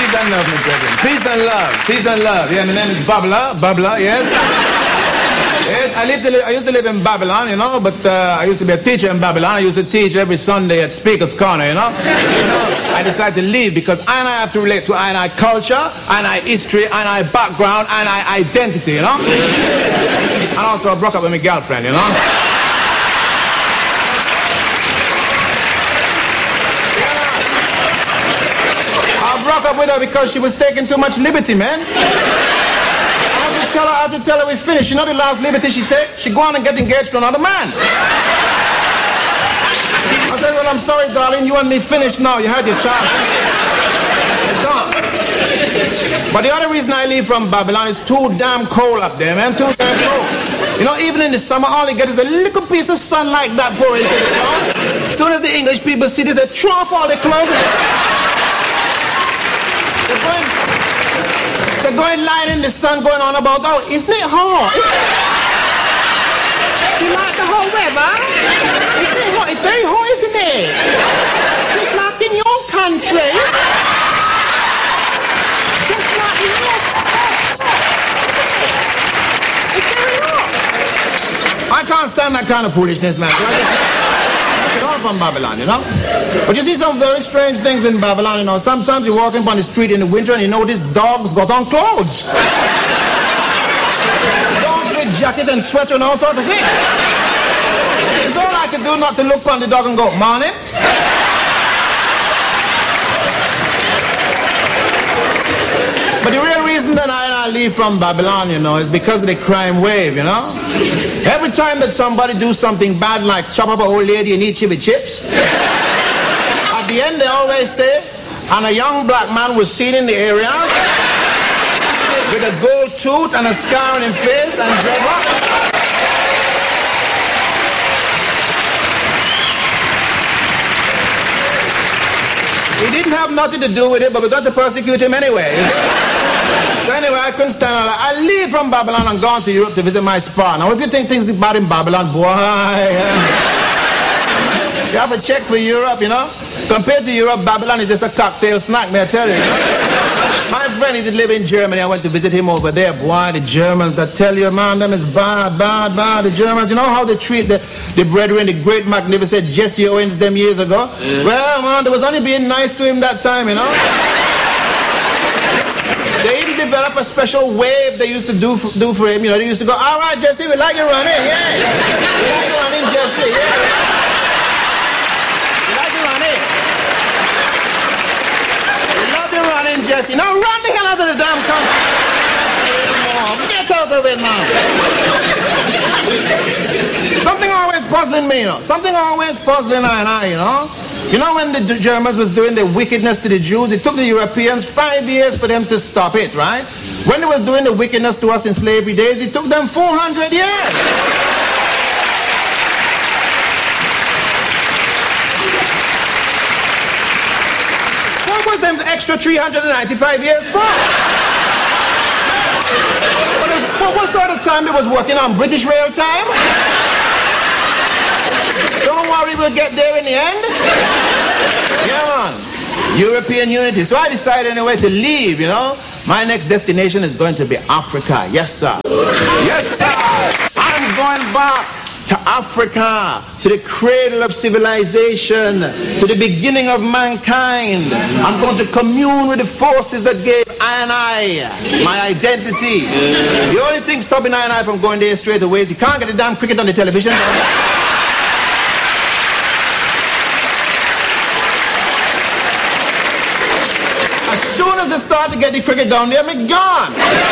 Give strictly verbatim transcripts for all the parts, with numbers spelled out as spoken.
Peace and love, my brethren. Peace and love. Peace and love. Yeah, my name is Babla. Babla, yes. Yes, I, lived to li I used to live in Babylon, you know, but uh, I used to be a teacher in Babylon. I used to teach every Sunday at Speaker's Corner, you know. You know, I decided to leave because I and I have to relate to I and I culture, I and I history, I and I background, I and I identity, you know. And also I broke up with my girlfriend, you know. I broke up with her because she was taking too much liberty, man. I tell her, I had to tell her we finished. You know the last liberty she take? She go on and get engaged to another man. I said, well, I'm sorry, darling. You and me finished now. You had your chance. It's done. But the other reason I leave from Babylon is too damn cold up there, man. Too damn cold. You know, even in the summer, all they get is a little piece of sun like that pouring into the clouds. As soon as the English people see this, they throw off all their clothes. They're going... They're going lying in the sun going on about, oh, isn't it hot? Do you like the whole weather? Isn't it hot? It's very hot, isn't it? Just like in your country. Just like in your It's very hot. I can't stand that kind of foolishness, man. So I just come from Babylon, you know? But you see some very strange things in Babylon, you know. Sometimes you're walking on the street in the winter and you notice dogs got on clothes. Dogs with jacket and sweater and all sorts of things. It's all I can do not to look on the dog and go, morning. But the real reason that I and I leave from Babylon, you know, is because of the crime wave, you know. Every time that somebody do something bad like chop up an old lady and eat chili chips, at the end they always say, and a young black man was seen in the area with a gold tooth and a scar on his face and dreadlocks. He didn't have nothing to do with it, but we got to persecute him anyway. So anyway, I couldn't stand on that. I leave from Babylon and gone to Europe to visit my spa. Now, if you think things are bad in Babylon, boy, you have to check for Europe, you know. Compared to Europe, Babylon is just a cocktail snack, may I tell you. You know? My friend, he did live in Germany. I went to visit him over there. Boy, the Germans, that tell you, man, them is bad, bad, bad. The Germans, you know how they treat the, the brethren, the great magnificent Jesse Owens them years ago? Yeah. Well, man, they was only being nice to him that time, you know. They even developed a special wave they used to do for, do for him. You know, they used to go, all right, Jesse, we like you running, yes. We like you running, Jesse, yeah. Jesse, now run the hell out of the damn country. Get out of it now. Something always puzzling me, you know. Something always puzzling I and I, you know. You know when the Germans was doing the wickedness to the Jews, it took the Europeans five years for them to stop it, right? When they was doing the wickedness to us in slavery days, it took them four hundred years. Them extra three hundred ninety-five years for? What, what sort of time they was working on? British rail time? Don't worry, we'll get there in the end. Yeah, man. European unity. So I decided anyway to leave, you know. My next destination is going to be Africa. Yes, sir. Yes, sir. I'm going back to Africa, to the cradle of civilization, to the beginning of mankind. I'm going to commune with the forces that gave I and I my identity. The only thing stopping I and I from going there straight away is you can't get the damn cricket on the television. As soon as they start to get the cricket down there, I'm gone.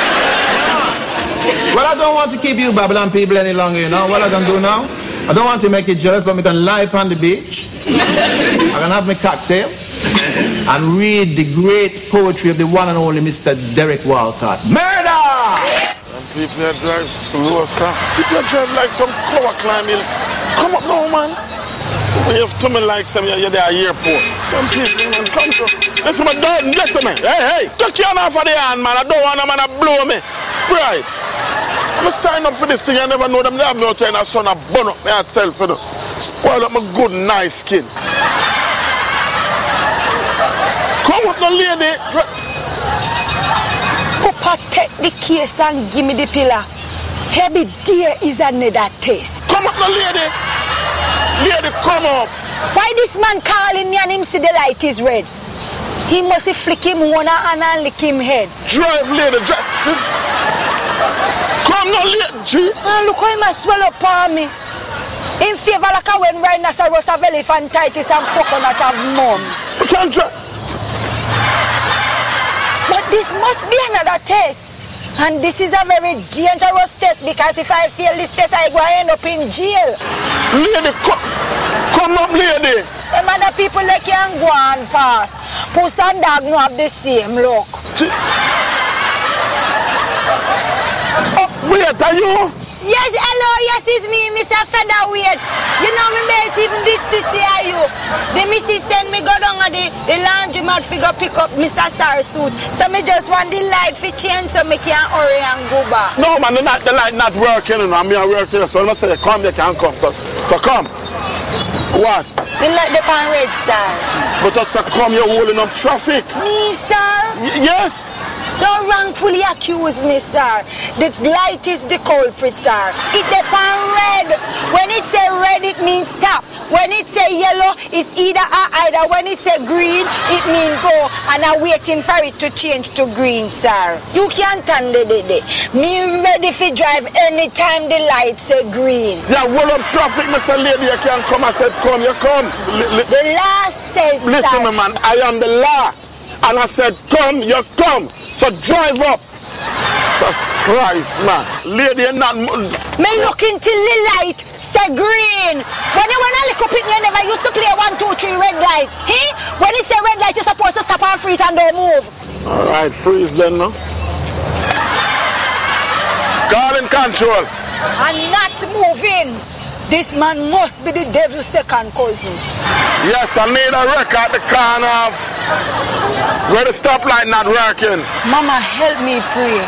Well, I don't want to keep you Babylon people any longer, you know. What I can do now, I don't want to make you jealous, but we can lie upon the beach. I can have my cocktail and read the great poetry of the one and only Mister Derek Walcott. Murder! And people that drive slow, sir. People that drive like some cover climbing. Come up now, man. You have to me like some, you're there at the airport. Some people, man, come to. Listen, my dog, listen, man. Hey, hey, take your hand off of the hand, man. I don't want a man to blow me. Right. I'm sign up for this thing. I never know them. They have me out here in the sun. I burn up myself, you know. Spoil up my good, nice skin. Come with no lady. take the case and give me the pillar. Maybe there is another test. Come up, no lady. Lady, come up. Why this man calling me and him see the light is red? He must flick him one hand and lick him head. Drive, lady, drive. Come no lady. And look how he must swell up on me. In favor like I when rhinoceros have elephantitis and coconut have mums. You can't drive. But this must be another test. And this is a very dangerous test because if I fail this test, I go end up in jail. Lady, come, come up, lady. Them other people they can go and pass. Puss and dog no have the same look. Oh, wait, are you? Yes, hello, yes, it's me, Mister Featherweight. You know me mate even did to see you. The missus send me go down at the, the laundromat to go pick up Mister Sarsuit. So me just want the light for change so me can hurry and go back. No man, the light, the light not working, you know. I'm here working, so I say come, you can come. So, so come. What? The light the pan red, sir. But I say come, you're holding up traffic. Me, sir? Y yes. Don't wrongfully accuse me, sir. The light is the culprit, sir. It depends red. When it say red, it means stop. When it say yellow, it's either or either. When it say green, it means go. And I'm waiting for it to change to green, sir. You can't handle it. Me ready for drive anytime the light say green. Yeah, hold up traffic, Mister Lady. You can't come. I said come, you come. L the law says, listen, sir. me man, I am the law. And I said come, you come. So drive up. Jesus Christ, man. Lady, you're not... Me look into the light, say green. When you want to look up it, you never used to play one, two, three red light. Hey? When it say red light, you're supposed to stop and freeze and don't move. All right, freeze then, no? God in control. And not moving. This man must be the devil's second cousin. Yes, I need a record at the corner of where the stoplight not working. Mama, help me pray.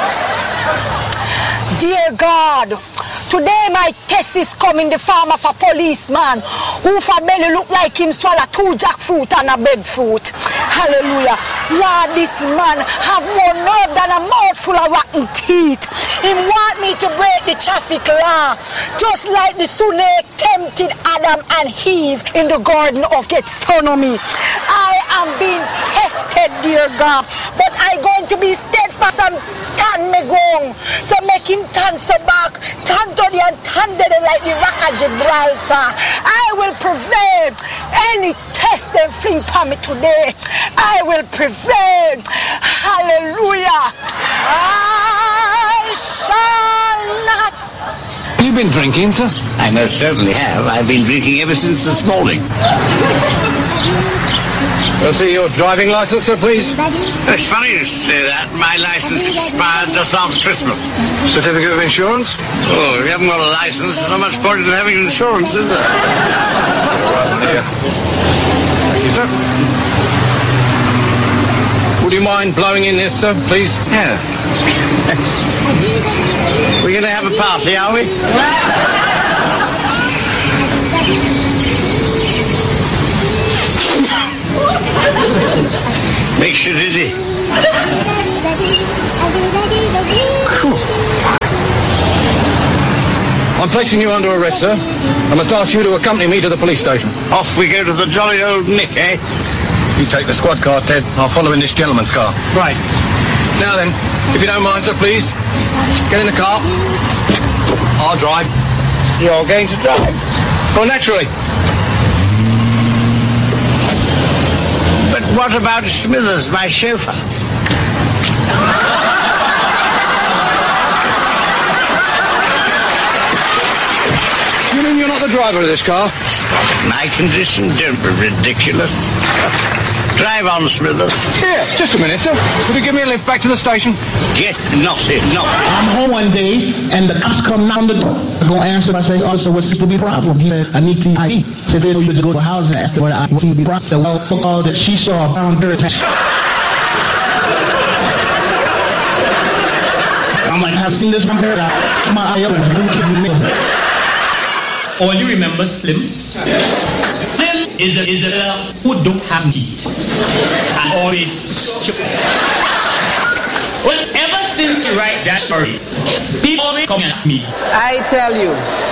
Dear God, today my test is coming the form of a policeman who for belly look like him swallow two jackfruit and a breadfruit. Hallelujah. Lord, this man have more nerve than a mouthful of rotten teeth. He want me to break the traffic law, just like the snake tempted Adam and Eve in the Garden of Gethsemane. I am being tested, dear God, but I going to be steadfast and turn me gong. So make him turn so back, turn to the and turn to the like the rock of Gibraltar. I will prevail. Any test they fling for me today, I will prevail. Hallelujah. I shall not. You've been drinking, sir? I most certainly have. I've been drinking ever since this morning. We'll see your driving license, sir, please. It's funny you say that. My license expired just after Christmas. Certificate of insurance? Oh, if you haven't got a license, there's not much point in having insurance, is there? Yeah. Thank you, sir. Would you mind blowing in this, sir, please? Yeah. We're going to have a party, are we? Makes you dizzy. I'm placing you under arrest, sir. I must ask you to accompany me to the police station. Off we go to the jolly old Nick, eh? You take the squad car, Ted. I'll follow in this gentleman's car. Right. Now then, if you don't mind, sir, please, get in the car. I'll drive. You're going to drive? Well, naturally. But what about Smithers, my chauffeur? You mean you're not the driver of this car? My condition, don't be ridiculous. Drive on, Smithers. Here, just a minute, sir. Would you give me a lift back to the station? Get naughty, no. I'm home one day, and the cops come knock on the door. I go answer. I say, "Officer, what seems to be the problem?" He said, "I need to I D." I said, "Then you just go to housing." I asked her what I seem to be the problem. Well, call that she saw around her. I'm like, I've seen this from her. Come on, I All you remember Slim? Slim is a, is a who don't have teeth and always. Well, ever to write that story. People always come and ask me. I tell you,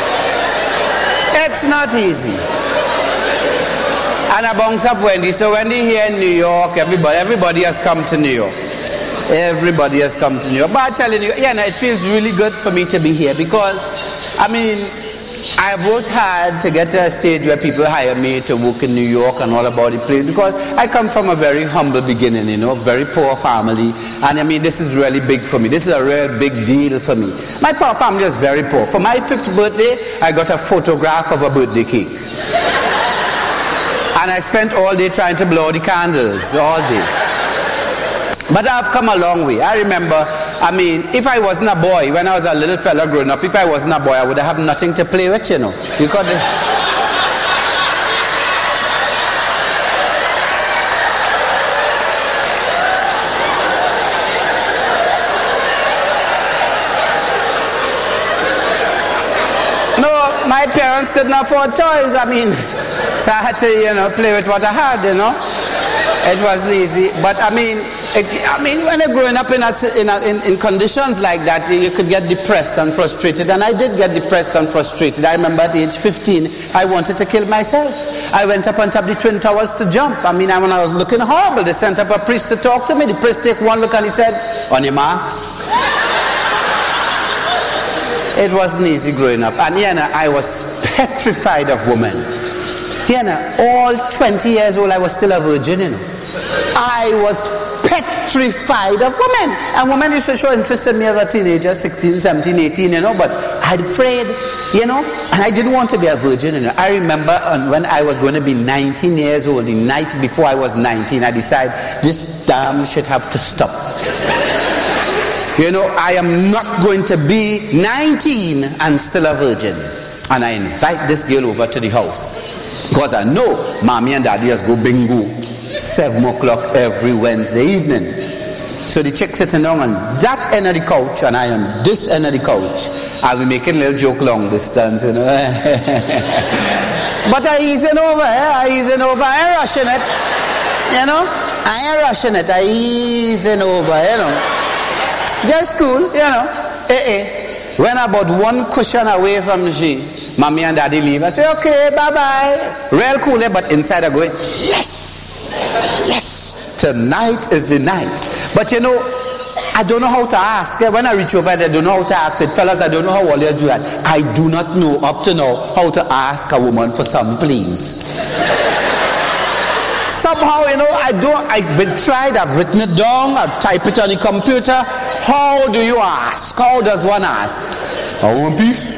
it's not easy. And I bounce up Wendy. So Wendy here in New York, everybody, everybody has come to New York. Everybody has come to New York. But I'm telling you, yeah, no, it feels really good for me to be here because, I mean, I've worked hard to get to a stage where people hire me to work in New York and all about the place because I come from a very humble beginning, you know, very poor family. And I mean, this is really big for me. This is a real big deal for me. My poor family is very poor. For my fifth birthday, I got a photograph of a birthday cake. And I spent all day trying to blow the candles, all day. But I've come a long way. I remember, I mean, if I wasn't a boy, when I was a little fella growing up, if I wasn't a boy, I would have nothing to play with, you know. Because the... No, my parents couldn't afford toys. I mean, so I had to, you know, play with what I had, you know. It wasn't easy. But I mean, It, I mean, when you're growing up in, a, in, a, in, in conditions like that, you could get depressed and frustrated. And I did get depressed and frustrated. I remember at age fifteen, I wanted to kill myself. I went up on top of the Twin Towers to jump. I mean, I, when I was looking horrible, they sent up a priest to talk to me. The priest took one look and he said, "On your marks." It wasn't easy growing up. And yeah, I was petrified of women. Yeah, all twenty years old, I was still a virgin, you know. I was petrified of women. And women used to show interest in me as a teenager, sixteen, seventeen, eighteen, you know, but I'm afraid, you know, and I didn't want to be a virgin, you know. I remember when I was going to be nineteen years old, the night before I was nineteen, I decided this damn shit have to stop. You know, I am not going to be nineteen and still a virgin. And I invite this girl over to the house because I know mommy and daddy has go bingo seven o'clock every Wednesday evening. So the chick sitting down on that end of the couch and I on this end of the couch. I'll be making a little joke long distance, you know. But I easing over, eh? I easing over, I ain't rushing it. You know? I ain't rushing it, I easing over, you know. Just cool, you know. Eh eh. When about one cushion away from she, mommy and daddy leave, I say, okay, bye-bye. Real cool, eh? But inside I go, yes. Yes, tonight is the night. But you know, I don't know how to ask. When I reach over, I don't know how to ask it. Fellas, I don't know how all you do that. I do not know up to now how to ask a woman for some please. Somehow, you know, I don't, I've been tried, I've written it down, I've typed it on the computer. How do you ask? How does one ask? I want peace.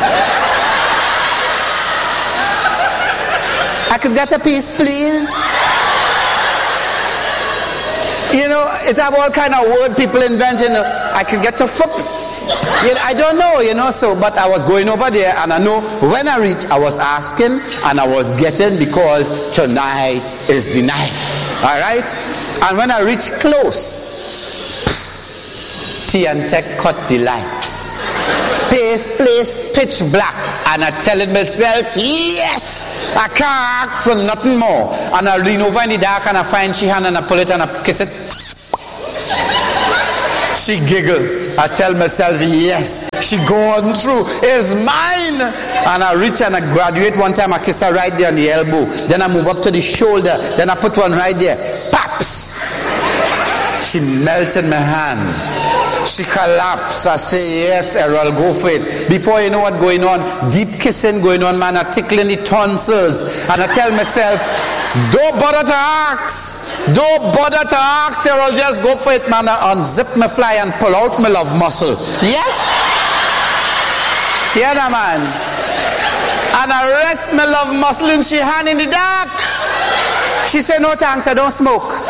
I could get a piece, please. You know, it have all kind of word people inventing. I could get a flip. You know, I don't know, you know, so, but I was going over there and I know when I reached, I was asking and I was getting because tonight is the night. All right? And when I reached close, T and Tech cut the lights. Place, place, pitch black. And I telling myself, yes, I can't ask for nothing more. And I lean over in the dark and I find she hand and I pull it and I kiss it. She giggle. I tell myself, yes, she gone through. It's mine. And I reach and I graduate one time. I kiss her right there on the elbow. Then I move up to the shoulder. Then I put one right there. Pops. She melted my hand. She collapsed. I say, yes, Errol, go for it. Before you know what's going on, deep kissing going on, man. I'm tickling the tonsils. And I tell myself, don't bother to ask. Don't bother to ask, Errol. Just go for it, man. I unzip my fly and pull out my love muscle. Yes? Yeah, no, man. And I rest my love muscle in she hand in the dark. She said, no thanks, I don't smoke.